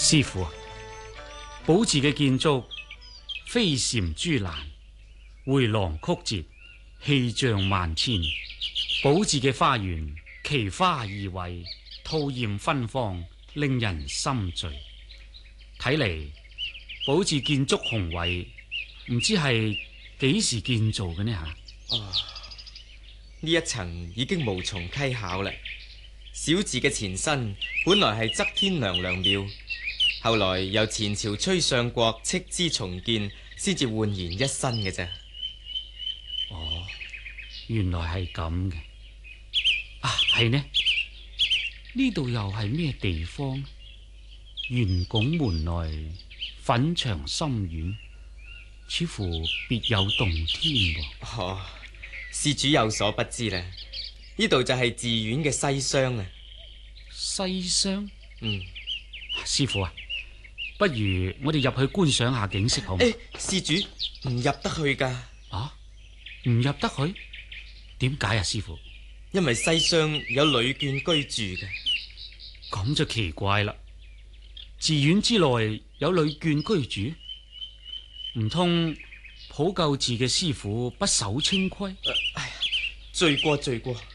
師傅啊，寶寺嘅建築飛檐朱欄，回廊曲折，氣象萬千。寶寺嘅花園奇花異卉，吐艷芬芳，令人心醉。睇嚟寶寺建築宏偉，唔知係幾時建造嘅呢吓？ 呢一層已經無從稽考啦。小寺嘅前身本來係側天娘娘廟，後來由前朝崔相國斥資重建，先至煥然一新嘅啫。 哦，原來係咁嘅。啊，係呢？呢度又係咩地方？圓拱門內，粉牆深院，似乎別有洞天喎。 施主有所不知啦，呢度就係寺院嘅西廂啊。 西廂？ 嗯， 師傅啊，不如我哋入去觀賞下景色好嗎？ 施主唔入得去噶。 啊，唔入得去？點解啊，師傅？ 因為西廂有女眷居住嘅。 咁就奇怪啦。寺院之內有女眷居住，唔通普救寺嘅師傅不守清規？ 罪過罪過。